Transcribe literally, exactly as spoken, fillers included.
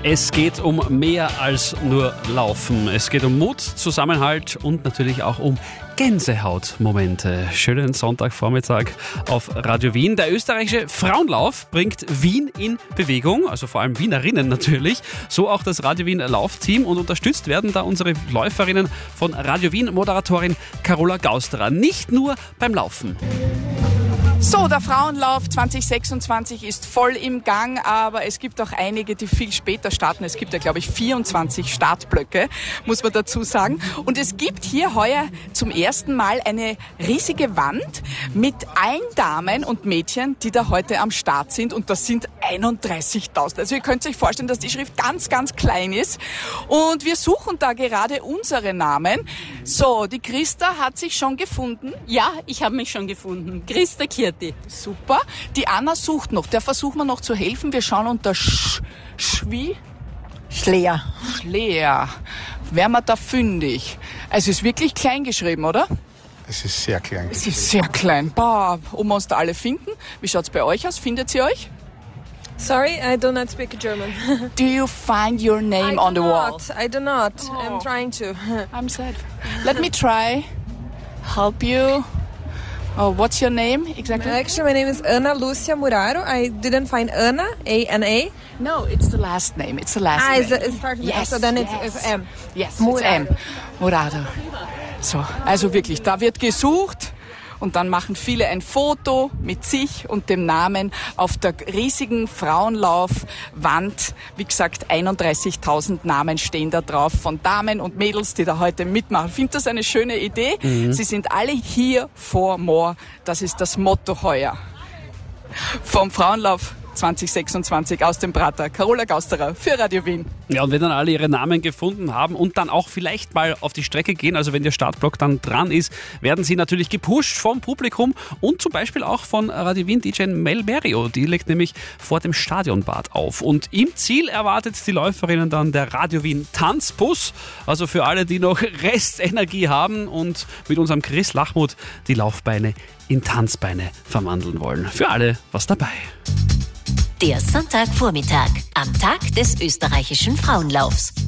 Es geht um mehr als nur Laufen. Es geht um Mut, Zusammenhalt und natürlich auch um Gänsehautmomente. Schönen Sonntagvormittag auf Radio Wien. Der österreichische Frauenlauf bringt Wien in Bewegung, also vor allem Wienerinnen natürlich. So auch das Radio Wien Laufteam, und unterstützt werden da unsere Läuferinnen von Radio Wien Moderatorin Carola Gausterer. Nicht nur beim Laufen. So, der Frauenlauf zwanzig sechsundzwanzig ist voll im Gang, aber es gibt auch einige, die viel später starten. Es gibt ja, glaube ich, vierundzwanzig Startblöcke, muss man dazu sagen. Und es gibt hier heuer zum ersten Mal eine riesige Wand mit allen Damen und Mädchen, die da heute am Start sind. Und das sind einunddreißigtausend. Also ihr könnt euch vorstellen, dass die Schrift ganz, ganz klein ist. Und wir suchen da gerade unsere Namen. So, die Christa hat sich schon gefunden. Ja, ich habe mich schon gefunden. Christa Kirti. Super. Die Anna sucht noch. Der versuchen wir noch zu helfen. Wir schauen unter Sch... Sch... wie? Schleer. Schleer. Wären wir da fündig? Es ist wirklich klein geschrieben, oder? Es ist sehr klein Es geschrieben. ist sehr klein. Boah, ob wir uns da alle finden? Wie schaut's bei euch aus? Findet ihr euch? Sorry, I do not speak German. Do you find your name I on do the wall? not. I do not. Oh. I'm trying to. I'm sad. Let me try. Help you. Oh, what's your name exactly? Actually, my name is Ana Lucia Muraro. I didn't find Ana, A N A. No, it's the last name. It's the last Ah, name. is it, it starts with Yes, so then it's, yes. it's M. Yes, Murado. it's M. Murado. So, also wirklich, da wird gesucht und dann machen viele ein Foto mit sich und dem Namen auf der riesigen Frauenlaufwand. Wie gesagt, einunddreißigtausend Namen stehen da drauf von Damen und Mädels, die da heute mitmachen. Ich finde das eine schöne Idee. Mhm. Sie sind alle here for more. Das ist das Motto heuer vom Frauenlauf zwanzig sechsundzwanzig aus dem Prater. Carola Gausterer für Radio Wien. Ja, und wenn dann alle ihre Namen gefunden haben und dann auch vielleicht mal auf die Strecke gehen, also wenn der Startblock dann dran ist, werden sie natürlich gepusht vom Publikum und zum Beispiel auch von Radio Wien D J Mel Merio. Die legt nämlich vor dem Stadionbad auf. Und im Ziel erwartet die Läuferinnen dann der Radio Wien Tanzbus. Also für alle, die noch Restenergie haben und mit unserem Chris Lachmuth die Laufbeine in Tanzbeine verwandeln wollen. Für alle was dabei. Der Sonntagvormittag am Tag des österreichischen Frauenlaufs.